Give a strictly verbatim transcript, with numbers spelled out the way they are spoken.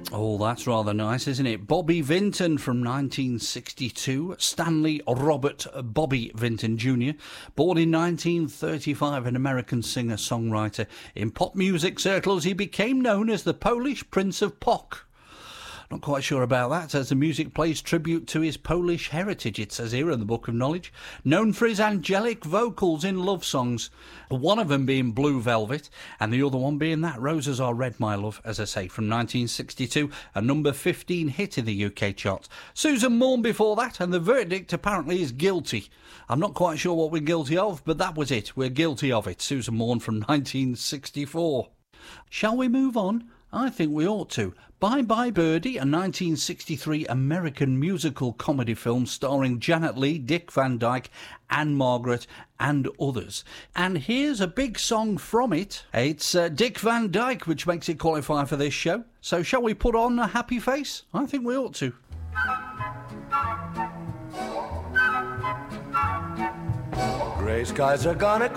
Oh, that's rather nice, isn't it? Bobby Vinton from nineteen sixty-two. Stanley Robert Bobby Vinton Junior Born in nineteen thirty-five, an American singer-songwriter. In pop music circles, he became known as the Polish Prince of Pop. Not quite sure about that, as the music plays tribute to his Polish heritage, it says here in the Book of Knowledge. Known for his angelic vocals in love songs, one of them being Blue Velvet, and the other one being That Roses Are Red, My Love, as I say, from nineteen sixty-two, a number fifteen hit in the U K charts. Susan Morn before that, and the verdict apparently is guilty. I'm not quite sure what we're guilty of, but that was it. We're guilty of it. Susan Morn from nineteen sixty-four. Shall we move on? I think we ought to. Bye Bye Birdie, a nineteen sixty-three American musical comedy film starring Janet Leigh, Dick Van Dyke, Anne Margaret and others. And here's a big song from it. It's uh, Dick Van Dyke, which makes it qualify for this show. So shall we put on a happy face? I think we ought to. Gray skies are gonna